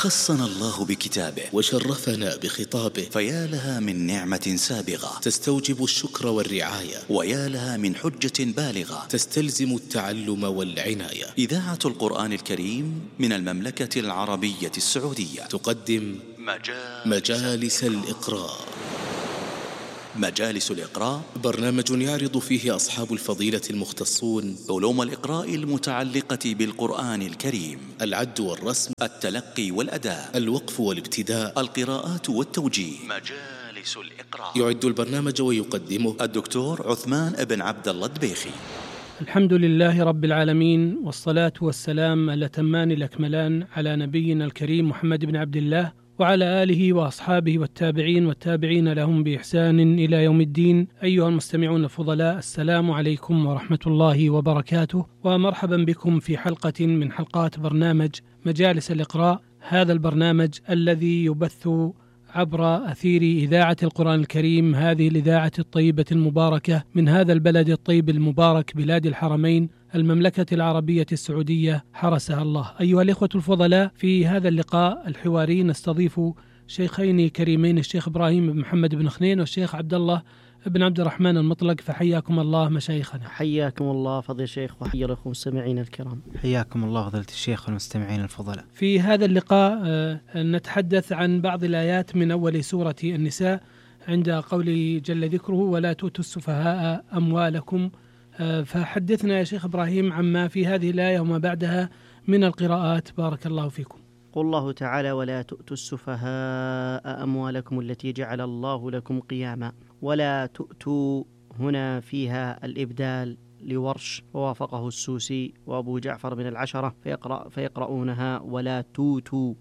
خصنا الله بكتابه وشرفنا بخطابه، فيا لها من نعمة سابغة تستوجب الشكر والرعاية، ويا لها من حجة بالغة تستلزم التعلم والعناية. إذاعة القرآن الكريم من المملكة العربية السعودية تقدم مجالس الإقراء. مجالس الإقراء برنامج يعرض فيه أصحاب الفضيلة المختصون علوم الإقراء المتعلقة بالقرآن الكريم: العد والرسم، التلقي والأداء، الوقف والابتداء، القراءات والتوجيه. مجالس الإقراء. يعد البرنامج ويقدمه الدكتور عثمان بن عبد الله الدبيخي. الحمد لله رب العالمين، والصلاة والسلام الأتمان الأكملان على نبينا الكريم محمد بن عبد الله وعلى آله وأصحابه والتابعين لهم بإحسان إلى يوم الدين. أيها المستمعون الفضلاء، السلام عليكم ورحمة الله وبركاته، ومرحبا بكم في حلقة من حلقات برنامج مجالس الإقراء. هذا البرنامج الذي يبث عبر أثير إذاعة القرآن الكريم، هذه الإذاعة الطيبة المباركة من هذا البلد الطيب المبارك، بلاد الحرمين، المملكة العربية السعودية حرسها الله. أيها الإخوة الفضلاء، في هذا اللقاء الحواري نستضيف شيخين كريمين، الشيخ إبراهيم بن محمد بن خنين والشيخ عبد الله بن عبد الرحمن المطلق، فحياكم الله مشايخنا. حياكم الله فضيلة الشيخ، وحيا لكم المستمعين الكرام. حياكم الله فضيلة الشيخ والمستمعين الفضلاء. في هذا اللقاء نتحدث عن بعض الآيات من أول سورة النساء، عند قوله جل ذكره: ولا تؤتوا السفهاء أموالكم. فحدثنا يا شيخ إبراهيم عما في هذه الآية وما بعدها من القراءات، بارك الله فيكم. قل الله تعالى: ولا تؤتوا السفهاء أموالكم التي جعل الله لكم قياما. ولا تؤتوا هنا فيها الإبدال لورش، ووافقه السوسي وأبو جعفر من العشرة فيقرؤونها: ولا توتوا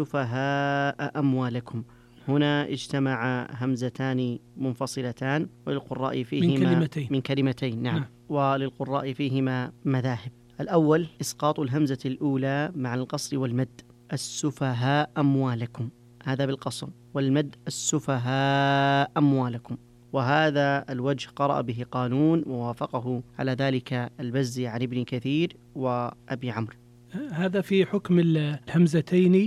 السفهاء أموالكم. هنا اجتمع همزتان منفصلتان وللقراء فيهما من كلمتين. نعم. وللقراء فيهما مذاهب. الأول إسقاط الهمزة الأولى مع القصر والمد: السفهاء أموالكم، هذا بالقصر، والمد السفهاء أموالكم. وهذا الوجه قرأ به قانون، ووافقه على ذلك البزي عن ابن كثير وأبي عمرو. هذا في حكم الهمزتين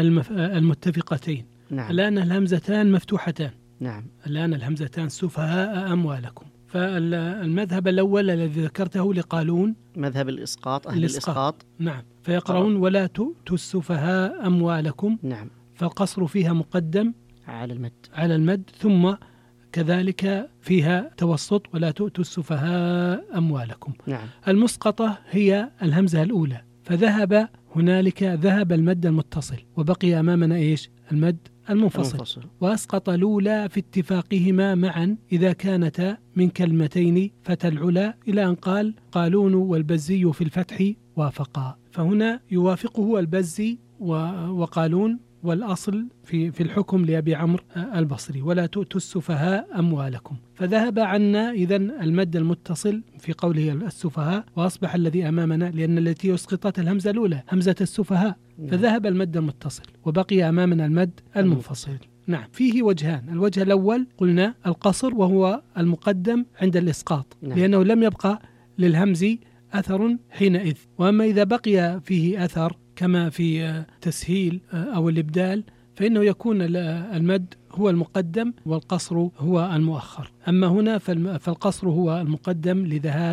المتفقتين. نعم. الآن الهمزتان مفتوحتان. نعم. الآن الهمزتان سفهاء أموالكم. فالمذهب الأول الذي ذكرته لقالون مذهب الإسقاط، أهل الإسقاط. نعم. فيقرؤون: ولا تؤتوا السفهاء أموالكم. نعم. فالقصر فيها مقدم على المد، ثم كذلك فيها توسط: ولا تؤتوا السفهاء أموالكم. نعم. المسقطة هي الهمزة الأولى، فذهب هنالك ذهب المد المتصل، وبقي أمامنا إيش؟ المد المنفصل. وأسقط الأولى في اتفاقهما معا إذا كانتا من كلمتين فتى العلا، إلى أن قال: قالون والبزي في الفتح وافقا. فهنا يوافقه البزي وقالون، والأصل في الحكم لأبي عمرو البصري: ولا تؤتوا السفهاء أموالكم. فذهب عنا إذن المد المتصل في قوله السفهاء، وأصبح الذي أمامنا، لأن التي أسقطت الهمزة الأولى همزة السفهاء، فذهب المد المتصل وبقي أمامنا المد المنفصل. نعم. فيه وجهان: الوجه الأول قلنا القصر، وهو المقدم عند الإسقاط، لأنه لم يبقى للهمز أثر حينئذ. وأما إذا بقي فيه أثر كما في تسهيل أو الإبدال، فإنه يكون المد هو المقدم والقصر هو المؤخر. أما هنا فالقصر هو المقدم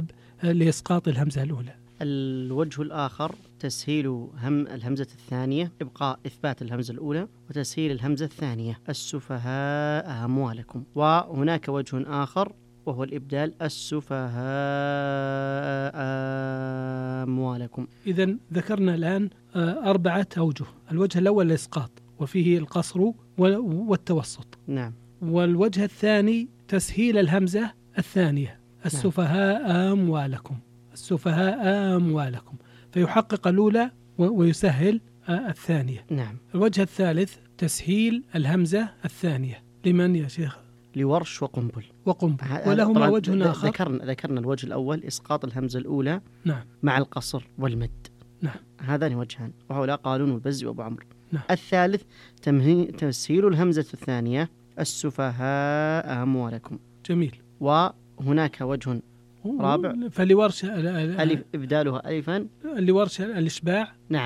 لإسقاط الهمزة الأولى. الوجه الآخر تسهيل الهمزة الثانية، إبقاء إثبات الهمزة الأولى، وتسهيل الهمزة الثانية: السفهاء أموالكم. وهناك وجه آخر وهو الإبدال: السفهاء أموالكم. إذن ذكرنا الآن 4 أوجه. الوجه الأول الإسقاط، وفيه القصر والتوسط. نعم. والوجه الثاني تسهيل الهمزة الثانية: السفهاء أموالكم، السفهاء أموالكم، فيحقق الأولى ويسهل الثانية. نعم. الوجه الثالث تسهيل الهمزة الثانية. لمن يا شيخ؟ لورش وقنبل. ولهما وجه آخر. ذكرنا الوجه الأول إسقاط الهمزة الأولى. نعم. مع القصر والمد. نعم. هذان وجهان، وهؤلاء قالون والبزي وأبو عمرو. نعم. الثالث تسهيل الهمزة الثانية: السفهاء أموالكم. جميل. وهناك وجه رابع، فلورش ألف إبدالها ألفا، لورش الإشباع. نعم.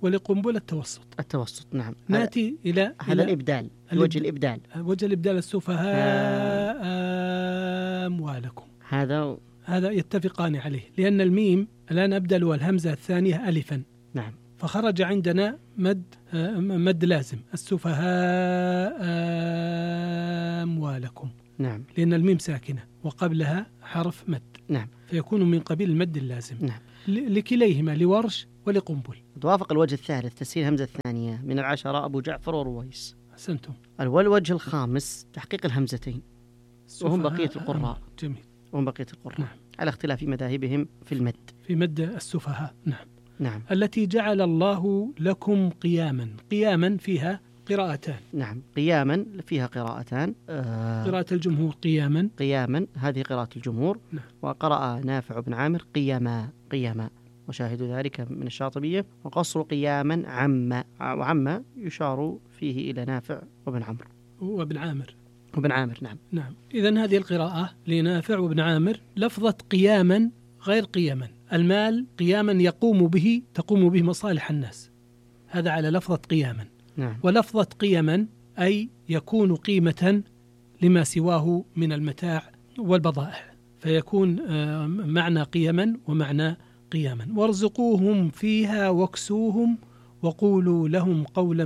ولقنبل التوسط. التوسط نعم. نأتي إلى هذا الإبدال، وجه الإبدال. وجه الإبدال السفهاء أموالكم، هذا يتفقان عليه، لأن الميم الآن أبدل والهمزة الثانية ألفا. نعم. فخرج عندنا مد لازم، السفهاء أموالكم. نعم. لأن الميم ساكنة وقبلها حرف مد. نعم. فيكون من قبيل المد اللازم. نعم. لكليهما، لورش ولقنبل. توافق الوجه الثالث تسهيل همزة الثانية من العشرة أبو جعفر ورويس. أحسنتم. الوجه الخامس تحقيق الهمزتين وهم بقية القراء. جميل. وهم بقية القراء. نعم. على اختلاف مذاهبهم في المد. في مد السفهاء. نعم. نعم. التي جعل الله لكم قياما. قياما فيها قراءتان. نعم. قياما فيها قراءتان. قراءة الجمهور قياما هذه قراءة الجمهور. نعم. وقرأ نافع بن عامر قياما وشاهد ذلك من الشاطبية. وقصر قياما وعم يشار فيه إلى نافع وابن عمرو وابن عامر. نعم. إذن هذه القراءة لنافع وابن عامر لفظة قياما غير قيما. المال قياما تقوم به مصالح الناس، هذا على لفظة قياما. نعم. ولفظة قيما أي يكون قيمة لما سواه من المتاع والبضائع، فيكون معنى قيما ومعنى قياما. وارزقوهم فيها واكسوهم وقولوا لهم قولا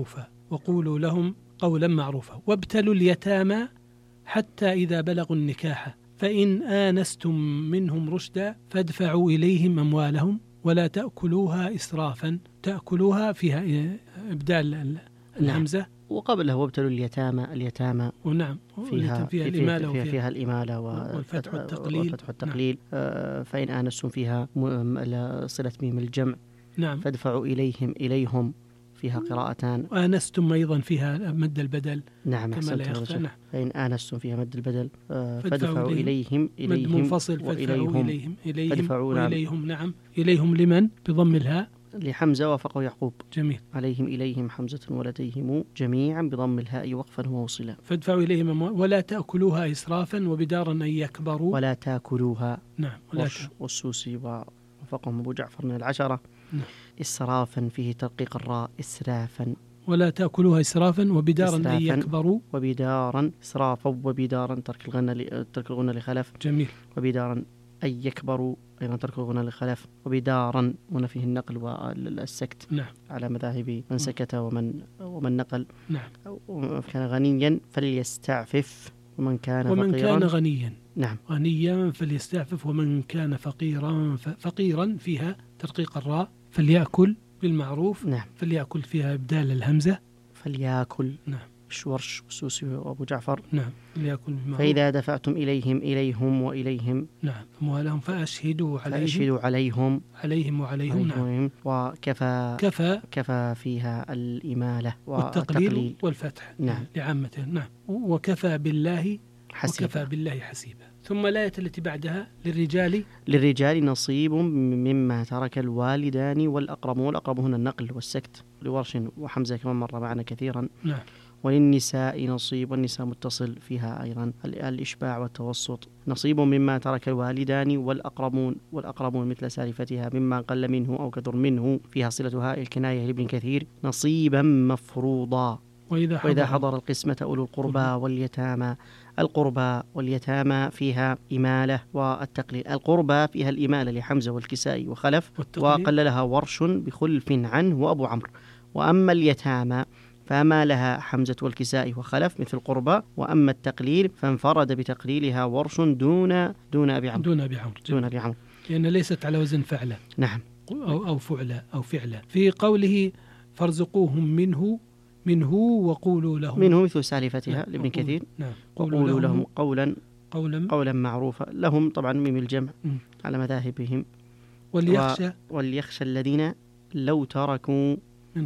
معروفا. وابتلوا اليتامى حتى إذا بلغوا النكاح فإن آنستم منهم رشدا فادفعوا إليهم أموالهم ولا تأكلوها إسرافا. تأكلوها فيها إبدال الهمزة. نعم. وقبله وابتلوا اليتامى. ونعم. فيها الإمالة والفتح والتقليل. نعم. فإن آنستم فيها صلة ميم الجمع. نعم. فادفعوا إليهم فيها قراءتان. وآنستم أيضا فيها مد البدل. نعم. كما لا يخفى. نعم. فإن آنستم فيها مد البدل. فادفعوا إليهم مد منفصل. فادفعوا إليهم. نعم. إليهم لمن بضم الهاء؟ لحمزة وافقه يعقوب. جميل. إليهم حمزة ولديهم جميعا بضم الهاء وقفا ووصلا. فادفعوا إليهم ولا تأكلوها إسرافا وبدارا أن يكبروا. ولا تأكلوها. نعم. والسوسي ووافقهم أبو جعفر من العشرة. نعم. إسرافا فيه ترقيق الراء إسرافا. ولا تأكلوها إسرافا وبدارا أن يكبروا. وبدارا إسرافا وبدارا ترك الغنى لخلف. جميل. وبدارا أن يكبروا أيضا ترك الغنى لخلف. وبدارا هنا فيه النقل والسكت. نعم. على مذاهب من سكت ومن نقل. نعم. كان غنيا فليستعفف ومن كان غنيا. نعم. غنيا فليستعفف ومن كان فقيرا فيها ترقيق الراء. فليأكل بالمعروف. نعم. فليأكل فيها إبدال الهمزة. فليأكل. نعم. شورش والسوسي وأبو جعفر. نعم. فليأكل بالمعروف. فإذا دفعتم إليهم وإليهم. نعم. أموالهم فأشهدوا عليهم. عليهم. نعم. كفى فيها الإمالة والتقليل والفتح. نعم. لعامته. نعم. وكفى بالله حسيبا. ثم الآية التي بعدها للرجال نصيب مما ترك الوالدان والأقربون. والأقرب هنا النقل والسكت لورش وحمزة كما مر معنا كثيرا. نعم. وللنساء نصيب، والنساء متصل فيها أيضا الإشباع والتوسط. نصيب مما ترك الوالدان والأقربون مثل سالفتها مما قل منه أو كثر منه فيها صلة هاء الكناية لابن كثير. نصيبا مفروضا. وإذا حضر القسمة أولو القربى واليتامى. القربى واليتامى فيها إمالة والتقليل. القربى فيها الإمالة لحمزة والكسائي وخلف وقللها ورش بخلف عنه وأبو عمرو. وأما اليتامى فما لها حمزة والكسائي وخلف مثل قربى. وأما التقليل فانفرد بتقليلها ورش دون أبي عمرو لأن ليست على وزن فعلة. نعم. أو فعلة. في قوله فارزقوهم منه وقولوا لهم. منه مثل سالفتها لابن كثير. نعم. وقولوا لهم قولا معروفا. لهم طبعا ميم الجمع على مذاهبهم. وليخشى الذين لو تركوا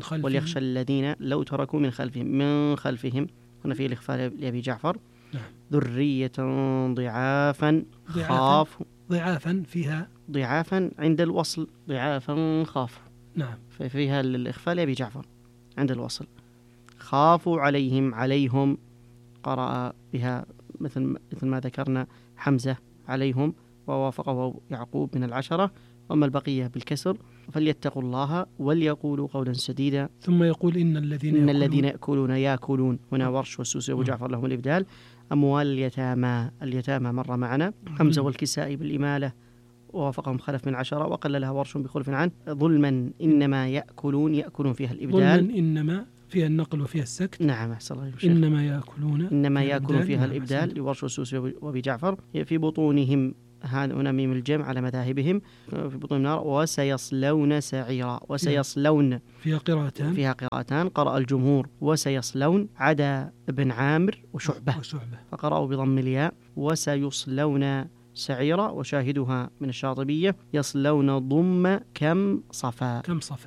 من خلفهم هنا في الإخفاء لأبي جعفر. نعم. ذرية ضعافا خاف. ضعافا فيها ضعافا عند الوصل ضعافا خاف. نعم. فيها الإخفاء لأبي جعفر عند الوصل. خافوا عليهم قرأ بها مثل ما ذكرنا حمزة عليهم ووافقه يعقوب من العشرة. وأما البقية بالكسر فليتقوا الله وليقولوا قولا سديدا. ثم يقول إن الذين يأكلون هنا ورش والسوسي وأبو جعفر لهم الإبدال. أموال اليتامى مر معنا. حمزة والكسائي بالإمالة ووافقهم خلف من 10 وقللها ورش بخلف عنه. ظلما إنما يأكلون فيها الإبدال. ظلما إنما فيها النقل وفيها السكت. نعم أحسن الله. إنما يأكلون فيها الإبدال لورش والسوسي وأبي جعفر. في بطونهم هنا ميم الجمع على مذاهبهم. في بطون النار وسيصلون سعيرا. وسيصلون فيها قراءتان قرأ الجمهور وسيصلون عدا ابن عامر وشعبة فقرأوا بضم الياء. وسيصلون سعيرا وشاهدها من الشاطبية يصلون ضم كم صفا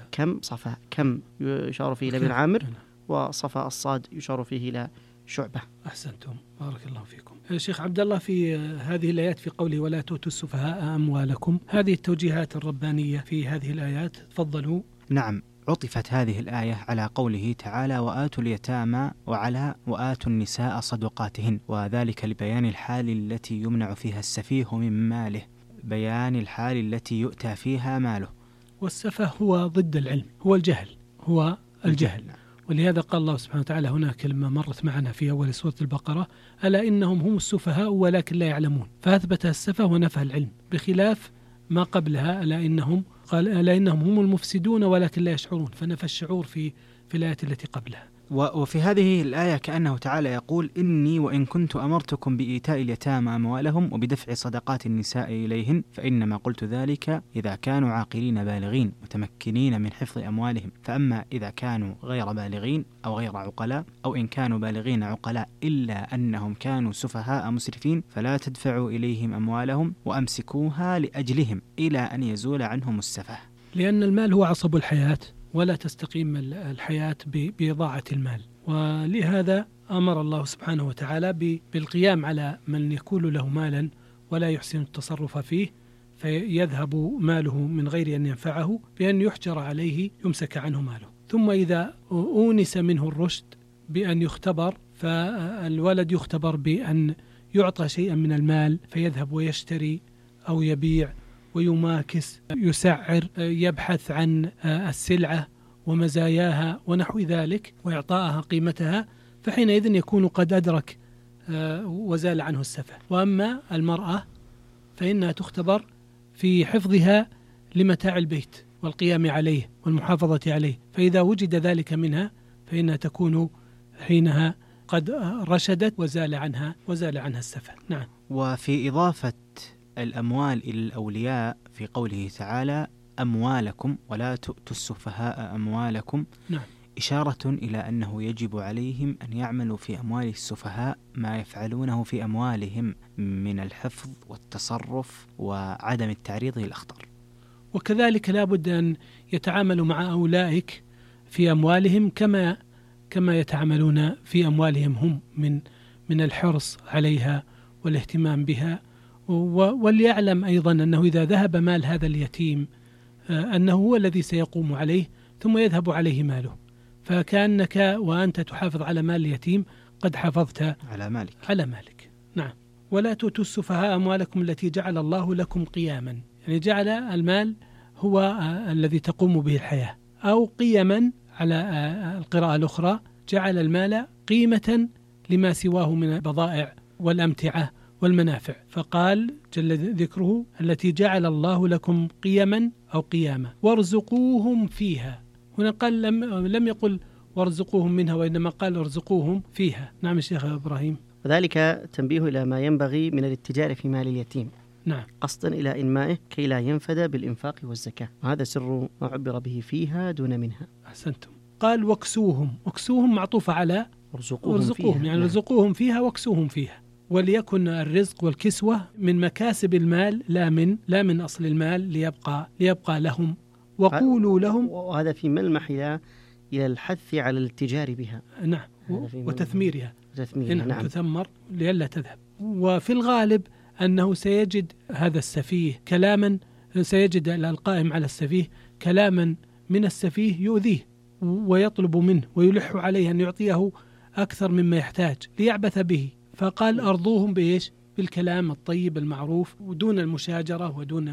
كم يشار فيه إلى ابن عامر وصفا الصاد يشار فيه إلى شعبة. أحسنتم بارك الله فيكم. الشيخ عبد الله في هذه الآيات في قوله ولا تؤتوا السفهاء أموالكم، هذه التوجيهات الربانية في هذه الآيات تفضلوا. نعم، عطفت هذه الآية على قوله تعالى وآتوا اليتامى وعلى وآتوا النساء صدقاتهن، وذلك لبيان الحال التي يمنع فيها السفيه من ماله، بيان الحال التي يؤتى فيها ماله. والسفه هو ضد العلم، هو الجهل. ولهذا قال الله سبحانه وتعالى هناك كلمة مرت معنا في أول سورة البقرة ألا إنهم هم السفهاء ولكن لا يعلمون، فأثبت السفه ونفى العلم، بخلاف ما قبلها ألا إنهم هم المفسدون ولكن لا يشعرون، فنفى الشعور في الآية التي قبلها. وفي هذه الآية كأنه تعالى يقول إني وإن كنت أمرتكم بإيتاء اليتامى أموالهم وبدفع صدقات النساء إليهن فإنما قلت ذلك إذا كانوا عاقلين بالغين متمكنين من حفظ أموالهم، فأما إذا كانوا غير بالغين أو غير عقلاء أو إن كانوا بالغين عقلاء إلا أنهم كانوا سفهاء مسرفين فلا تدفعوا إليهم أموالهم وأمسكوها لأجلهم إلى أن يزول عنهم السفه. لأن المال هو عصب الحياة ولا تستقيم الحياة بإضاعة المال، ولهذا أمر الله سبحانه وتعالى بالقيام على من يكون له مالا ولا يحسن التصرف فيه فيذهب ماله من غير أن ينفعه بأن يحجر عليه يمسك عنه ماله. ثم إذا أونس منه الرشد بأن يختبر فالولد يختبر بأن يعطى شيئا من المال فيذهب ويشتري أو يبيع ويماكس يسعر يبحث عن السلعة ومزاياها ونحو ذلك وإعطائها قيمتها، فحينئذ يكون قد أدرك وزال عنه السفه. وأما المرأة فإنها تختبر في حفظها لمتاع البيت والقيام عليه والمحافظة عليه، فإذا وجد ذلك منها فإنها تكون حينها قد رشدت وزال عنها السفه. نعم. وفي إضافة الأموال إلى الأولياء في قوله تعالى أموالكم ولا تؤتوا السفهاء أموالكم، نعم، إشارة إلى أنه يجب عليهم أن يعملوا في أموال السفهاء ما يفعلونه في أموالهم من الحفظ والتصرف وعدم التعريض للأخطار. وكذلك لا بد أن يتعاملوا مع أولئك في أموالهم كما يتعاملون في أموالهم هم من الحرص عليها والاهتمام بها. وليعلم أيضا أنه إذا ذهب مال هذا اليتيم أنه هو الذي سيقوم عليه ثم يذهب عليه ماله، فكأنك وأنت تحافظ على مال اليتيم قد حافظت على مالك. نعم. ولا تؤتوا السفهاء أموالكم التي جعل الله لكم قياما، يعني جعل المال هو الذي تقوم به الحياة، أو قيما على القراءة الأخرى جعل المال قيمة لما سواه من البضائع والأمتعة والمنافع، فقال جل ذكره التي جعل الله لكم قيما أو قياما وارزقوهم فيها. هنا قال لم يقل وارزقوهم منها وإنما قال ارزقوهم فيها. نعم الشيخ إبراهيم. وذلك تنبيه إلى ما ينبغي من الاتجار في مال اليتيم، نعم، قصدا إلى إنمائه كي لا ينفد بالإنفاق والزكاة، وهذا سر ما عبر به فيها دون منها. أحسنتم. قال وكسوهم معطوفة على ارزقوهم، يعني ارزقوهم فيها واكسوهم فيها. وليكن الرزق والكسوة من مكاسب المال لا من أصل المال ليبقى لهم. وقولوا لهم، وهذا في ملمح إلى الحث على الاتجار بها، نعم، وتثميرها، نعم، تثمر لئلا تذهب. وفي الغالب أنه سيجد هذا السفيه كلاما، سيجد القائم على السفيه كلاما من السفيه يؤذيه ويطلب منه ويلح عليه أن يعطيه أكثر مما يحتاج ليعبث به، فقال أرضوهم بإيش؟ بالكلام الطيب المعروف ودون المشاجرة ودون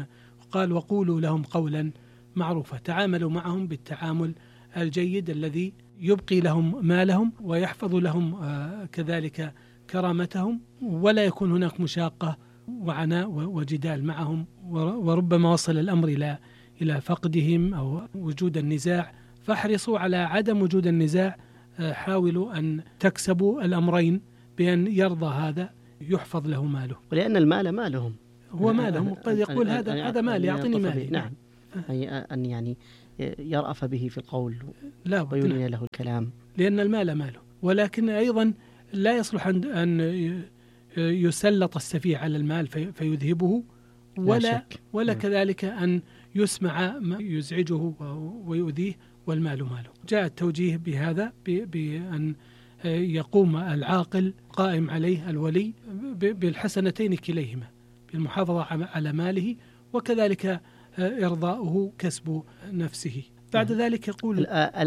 قال وقولوا لهم قولا معروفا، تعاملوا معهم بالتعامل الجيد الذي يبقي لهم مالهم ويحفظ لهم كذلك كرامتهم، ولا يكون هناك مشاقة وعناء وجدال معهم، وربما وصل الأمر إلى فقدهم أو وجود النزاع. فاحرصوا على عدم وجود النزاع، حاولوا أن تكسبوا الأمرين بأن يرضى هذا يحفظ له ماله، ولأن المال مالهم، هو مالهم، قد يقول هذا مالي أعطني مالي. نعم، أن يعني يرأف به في القول لا ويلين له الكلام، لأن المال ماله. ولكن أيضا لا يصلح أن يسلط السفيه على المال فيذهبه، ولا كذلك أن يسمع ما يزعجه ويؤذيه والمال ماله. جاء التوجيه بهذا بأن يقوم العاقل قائم عليه الولي بالحسنتين كليهما، بالمحافظة على ماله وكذلك إرضاؤه كسب نفسه. بعد ذلك يقول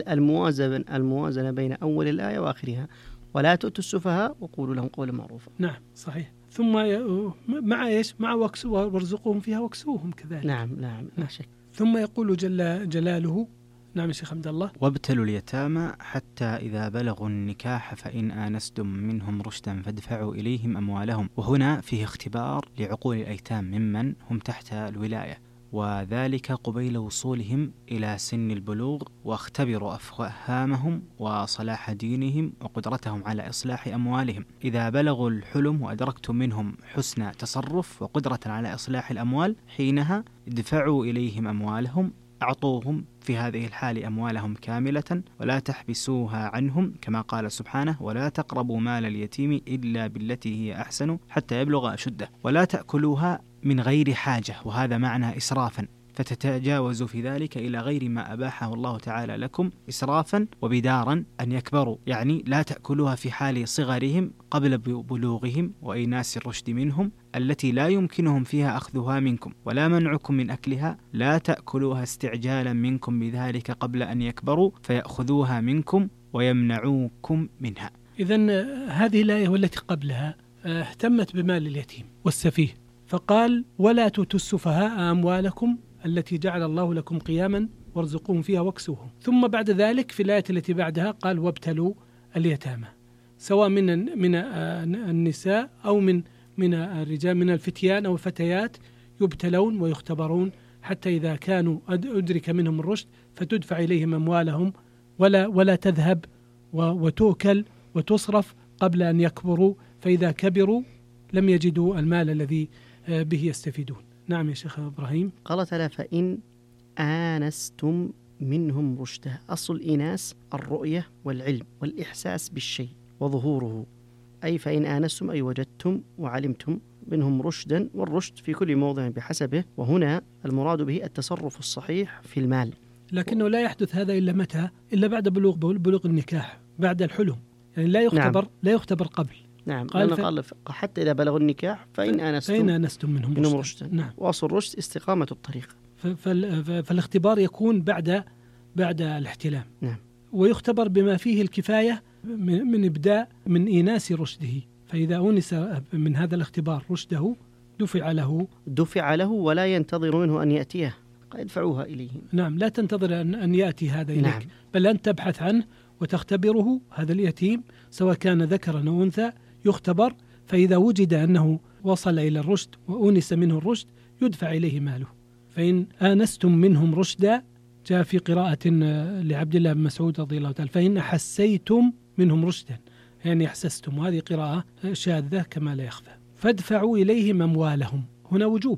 الموازنة بين أول الآية وآخرها، ولا تؤتوا السفهاء وقولوا لهم قولا معروفا. نعم صحيح. ثم مع إيش؟ مع وارزقوهم فيها واكسوهم كذلك. نعم لا شك. ثم يقول جل جلاله، نعم يا شيخ عبد الله، وابتلوا اليتامى حتى إذا بلغوا النكاح فإن آنستم منهم رشدا فادفعوا إليهم أموالهم. وهنا فيه اختبار لعقول الأيتام ممن هم تحت الولاية، وذلك قبيل وصولهم إلى سن البلوغ، واختبروا أفهامهم وصلاح دينهم وقدرتهم على إصلاح أموالهم. إذا بلغوا الحلم وأدركتم منهم حسن تصرف وقدرة على إصلاح الأموال، حينها ادفعوا إليهم أموالهم، أعطوهم في هذه الحال أموالهم كاملة ولا تحبسوها عنهم، كما قال سبحانه ولا تقربوا مال اليتيم إلا بالتي هي أحسن حتى يبلغ أشده، ولا تأكلوها من غير حاجة، وهذا معنى إسرافا، فتتجاوزوا في ذلك إلى غير ما أباحه الله تعالى لكم إسرافا وبدارا أن يكبروا، يعني لا تأكلوها في حال صغرهم قبل بلوغهم وإيناس الرشد منهم التي لا يمكنهم فيها أخذها منكم، ولا منعكم من أكلها، لا تأكلوها استعجالا منكم بذلك قبل أن يكبروا فيأخذوها منكم ويمنعوكم منها. إذن هذه الآية والتي قبلها اهتمت بمال اليتيم والسفيه، فقال ولا تؤتوا السفهاء أموالكم التي جعل الله لكم قياما وارزقوهم فيها واكسوهم. ثم بعد ذلك في الآية التي بعدها قال وابتلوا اليتامى، سواء من النساء أو من الرجال، من الفتيان أو الفتيات، يبتلون ويختبرون حتى إذا كانوا أدرك منهم الرشد فتدفع إليهم أموالهم ولا تذهب وتؤكل وتصرف قبل أن يكبروا، فإذا كبروا لم يجدوا المال الذي به يستفيدون. نعم يا شيخ إبراهيم. قال تعالى فإن آنستم منهم رشدا. أصل الإناس الرؤية والعلم والإحساس بالشيء وظهوره، أي فإن آنستم أي وجدتم وعلمتم منهم رشدا، والرشد في كل موضع بحسبه، وهنا المراد به التصرف الصحيح في المال. لكنه لا يحدث هذا إلا متى؟ إلا بعد بلوغ النكاح، بعد الحلم، يعني لا يختبر قبل. نعم، قال حتى إذا بلغوا النكاح فإن آنستم منهم رشدا. نعم. وأصل الرشد استقامة الطريق، فالاختبار يكون بعد الاحتلام. نعم. ويختبر بما فيه الكفاية من إبداء من إيناس رشده، فإذا أونس من هذا الاختبار رشده دفع له ولا ينتظر منه أن يأتيه، يدفعوها إليه. نعم، لا تنتظر أن يأتي هذا إليك. نعم. بل أن تبحث عنه وتختبره، هذا اليتيم سواء كان ذكرا أو أنثى يختبر، فإذا وجد أنه وصل إلى الرشد وأونس منه الرشد يدفع إليه ماله. فإن آنستم منهم رشدا، جاء في قراءة لعبد الله بن مسعود رضي الله تعالى فإن حسيتم منهم رشدا، يعني أحسستم، وهذه قراءة شاذة كما لا يخفى. فادفعوا إليهم أموالهم، هنا وجوب،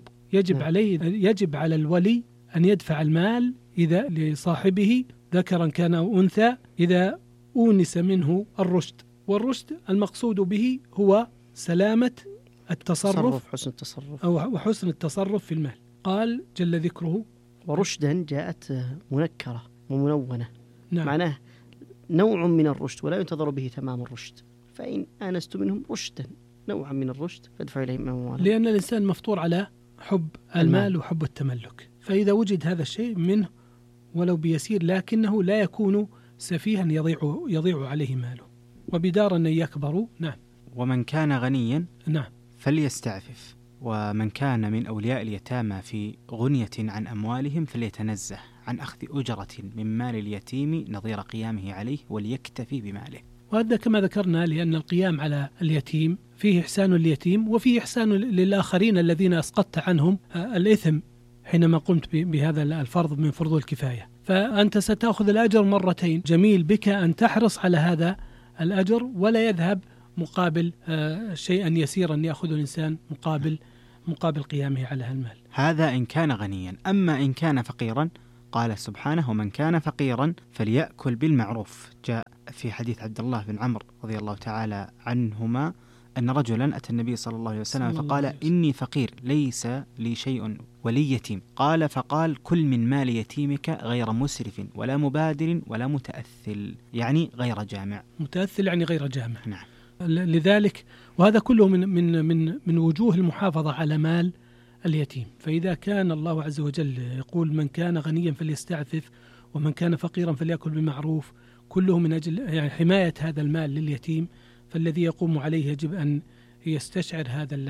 يجب على الولي أن يدفع المال إذا لصاحبه ذكرا كان أو أنثى إذا أونس منه الرشد. والرشد المقصود به هو سلامة التصرف، حسن التصرف أو حسن التصرف في المال. قال جل ذكره ورشدا جاءت منكرة ومنونة. نعم. معناه نوع من الرشد ولا ينتظر به تمام الرشد. فإن آنست منهم رشدا، نوعا من الرشد، فادفع إليهم أموالهم، لأن الإنسان مفطور على حب المال وحب التملك، فإذا وجد هذا الشيء منه ولو بيسير لكنه لا يكون سفيها يضيع عليه ماله، وبدار أن يكبروا. نعم. ومن كان غنيا نعم فليستعفف ومن كان من أولياء اليتامى في غنية عن أموالهم فليتنزه عن أخذ أجرة من مال اليتيم نظير قيامه عليه وليكتفي بماله. وهذا كما ذكرنا لأن القيام على اليتيم فيه إحسان اليتيم وفيه إحسان للآخرين الذين أسقطت عنهم الإثم حينما قمت بهذا الفرض من فروض الكفاية، فأنت ستأخذ الأجر مرتين. جميل بك أن تحرص على هذا الأجر ولا يذهب مقابل شيئا يسيرا يأخذ الإنسان مقابل قيامه على المال. هذا إن كان غنيا. أما إن كان فقيرا قال سبحانه ومن كان فقيرا فليأكل بالمعروف. جاء في حديث عبد الله بن عمرو رضي الله تعالى عنهما أن رجلا أتى النبي صلى الله عليه وسلم فقال إني فقير ليس لي شيء ولي يتيم. قال فقال كل من مال يتيمك غير مسرف ولا مبادر ولا متأثل، يعني غير جامع. متأثل يعني غير جامع. نعم. لذلك وهذا كله من وجوه المحافظة على مال اليتيم. فإذا كان الله عز وجل يقول من كان غنيا فليستعفف ومن كان فقيرا فليأكل بالمعروف، كله من أجل يعني حماية هذا المال لليتيم، فالذي يقوم عليه يجب أن يستشعر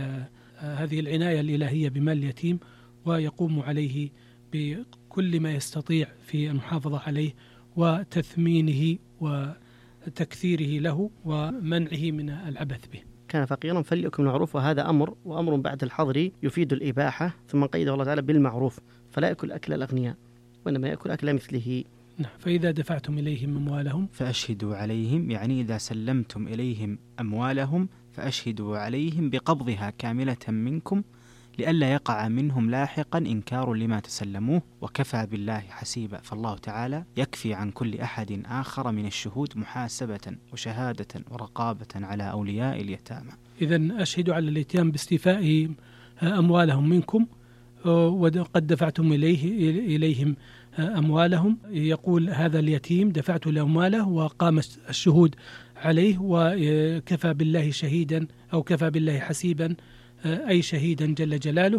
هذه العناية الإلهية بمال اليتيم ويقوم عليه بكل ما يستطيع في المحافظة عليه وتثمينه وتكثيره له ومنعه من العبث به. كان فقيرا فليأكل بالمعروف، وهذا أمر، وأمر بعد الحظر يفيد الإباحة، ثم قيده الله تعالى بالمعروف، فلا يأكل أكل الأغنياء وإنما يأكل أكل مثله. نعم. فإذا دفعتم إليهم أموالهم فأشهدوا عليهم، يعني إذا سلمتم إليهم أموالهم فأشهدوا عليهم بقبضها كاملة منكم لئلا يقع منهم لاحقا إنكار لما تسلموه، وكفى بالله حسيبا. فالله تعالى يكفي عن كل أحد آخر من الشهود محاسبة وشهادة ورقابة على أولياء اليتامى. إذن أشهدوا على اليتامى باستيفاء أموالهم منكم وقد دفعتم إليهم أموالهم. يقول هذا اليتيم دفعت له أمواله وقام الشهود عليه، وكفى بالله شهيدا أو كفى بالله حسيبا أي شهيدا جل جلاله.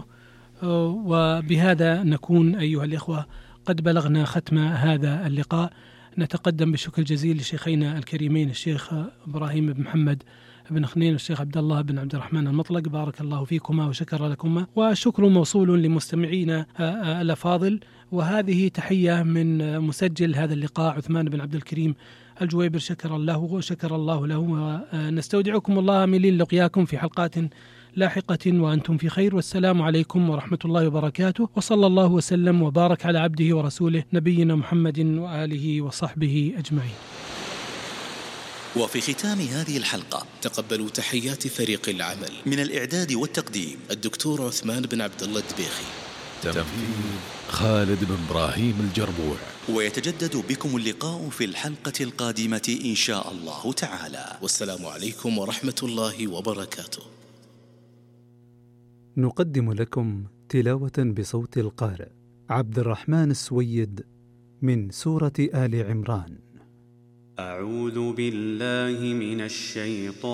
وبهذا نكون أيها الإخوة قد بلغنا ختم هذا اللقاء. نتقدم بالشكر الجزيل لشيخينا الكريمين الشيخ إبراهيم بن محمد بن خنين والشيخ عبد الله بن عبد الرحمن المطلق، بارك الله فيكما وشكر لكما، والشكر موصول لمستمعينا الأفاضل. وهذه تحية من مسجل هذا اللقاء عثمان بن عبد الكريم الجويبر، شكر الله وشكر الله له. ونستودعكم الله آملين لقياكم في حلقات لاحقة وأنتم في خير، والسلام عليكم ورحمة الله وبركاته، وصلى الله وسلم وبارك على عبده ورسوله نبينا محمد وآله وصحبه أجمعين. وفي ختام هذه الحلقة تقبلوا تحيات فريق العمل من الإعداد والتقديم الدكتور عثمان بن عبد الله الدبيخي، تنفيذ خالد بن إبراهيم الجربوع. ويتجدد بكم اللقاء في الحلقة القادمة إن شاء الله تعالى، والسلام عليكم ورحمة الله وبركاته. نقدم لكم تلاوة بصوت القارئ عبد الرحمن السويد من سورة آل عمران. أعوذ بالله من الشيطان